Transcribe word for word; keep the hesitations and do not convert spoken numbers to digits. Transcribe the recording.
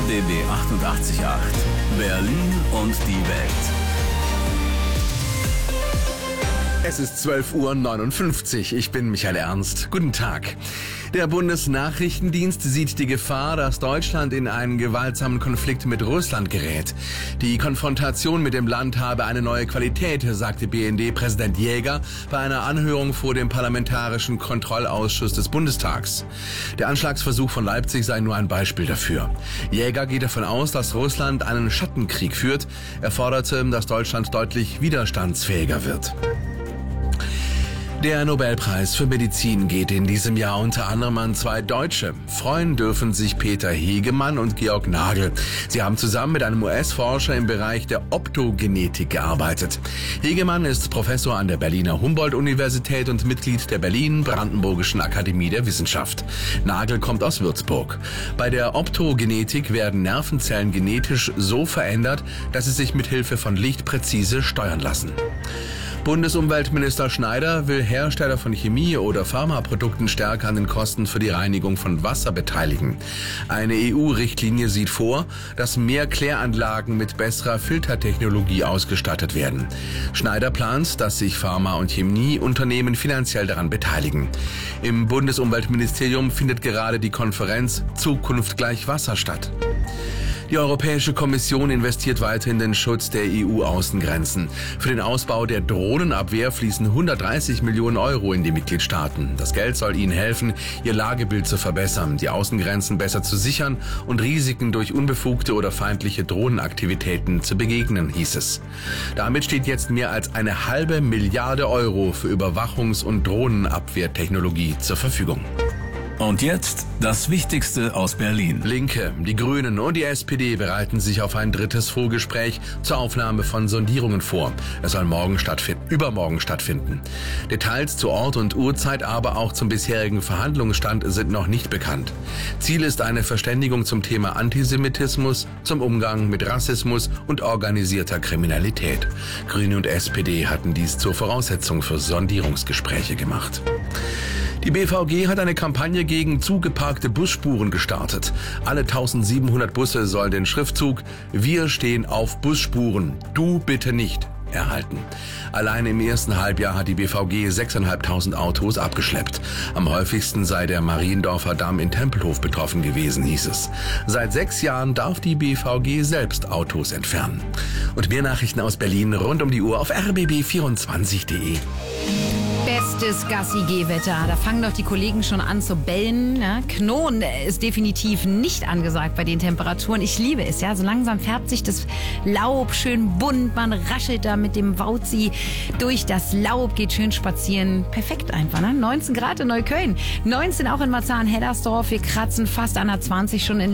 B B achtundachtzig Komma acht. Berlin und die Welt. Es ist zwölf Uhr neunundfünfzig. Ich bin Michael Ernst. Guten Tag. Der Bundesnachrichtendienst sieht die Gefahr, dass Deutschland in einen gewaltsamen Konflikt mit Russland gerät. Die Konfrontation mit dem Land habe eine neue Qualität, sagte B N D-Präsident Jäger bei einer Anhörung vor dem Parlamentarischen Kontrollausschuss des Bundestags. Der Anschlagsversuch von Leipzig sei nur ein Beispiel dafür. Jäger geht davon aus, dass Russland einen Schattenkrieg führt. Er forderte, dass Deutschland deutlich widerstandsfähiger wird. Der Nobelpreis für Medizin geht in diesem Jahr unter anderem an zwei Deutsche. Freuen dürfen sich Peter Hegemann und Georg Nagel. Sie haben zusammen mit einem U S-Forscher im Bereich der Optogenetik gearbeitet. Hegemann ist Professor an der Berliner Humboldt-Universität und Mitglied der Berlin-Brandenburgischen Akademie der Wissenschaft. Nagel kommt aus Würzburg. Bei der Optogenetik werden Nervenzellen genetisch so verändert, dass sie sich mit Hilfe von Licht präzise steuern lassen. Bundesumweltminister Schneider will Hersteller von Chemie- oder Pharmaprodukten stärker an den Kosten für die Reinigung von Wasser beteiligen. Eine E U-Richtlinie sieht vor, dass mehr Kläranlagen mit besserer Filtertechnologie ausgestattet werden. Schneider plant, dass sich Pharma- und Chemieunternehmen finanziell daran beteiligen. Im Bundesumweltministerium findet gerade die Konferenz Zukunft gleich Wasser statt. Die Europäische Kommission investiert weiter in den Schutz der E U-Außengrenzen. Für den Ausbau der Drohnenabwehr fließen hundertdreißig Millionen Euro in die Mitgliedstaaten. Das Geld soll ihnen helfen, ihr Lagebild zu verbessern, die Außengrenzen besser zu sichern und Risiken durch unbefugte oder feindliche Drohnenaktivitäten zu begegnen, hieß es. Damit steht jetzt mehr als eine halbe Milliarde Euro für Überwachungs- und Drohnenabwehrtechnologie zur Verfügung. Und jetzt das Wichtigste aus Berlin. Linke, die Grünen und die S P D bereiten sich auf ein drittes Vorgespräch zur Aufnahme von Sondierungen vor. Es soll morgen stattfinden, übermorgen stattfinden. Details zu Ort und Uhrzeit, aber auch zum bisherigen Verhandlungsstand sind noch nicht bekannt. Ziel ist eine Verständigung zum Thema Antisemitismus, zum Umgang mit Rassismus und organisierter Kriminalität. Grüne und S P D hatten dies zur Voraussetzung für Sondierungsgespräche gemacht. Die B V G hat eine Kampagne gegen zugeparkte Busspuren gestartet. Alle eintausendsiebenhundert Busse sollen den Schriftzug "Wir stehen auf Busspuren, du bitte nicht" erhalten. Allein im ersten Halbjahr hat die B V G sechstausendfünfhundert Autos abgeschleppt. Am häufigsten sei der Mariendorfer Damm in Tempelhof betroffen gewesen, hieß es. Seit sechs Jahren darf die B V G selbst Autos entfernen. Und mehr Nachrichten aus Berlin rund um die Uhr auf r b b vierundzwanzig punkt de. Bestes Gassi-Gehwetter. Da fangen doch die Kollegen schon an zu bellen. Ne? Knurren ist definitiv nicht angesagt bei den Temperaturen. Ich liebe es, ja. So langsam färbt sich das Laub schön bunt. Man raschelt da mit dem Wauzi durch das Laub, geht schön spazieren. Perfekt einfach, ne? neunzehn Grad in Neukölln, neunzehn auch in Marzahn-Hellersdorf. Wir kratzen fast an der zwanzig schon in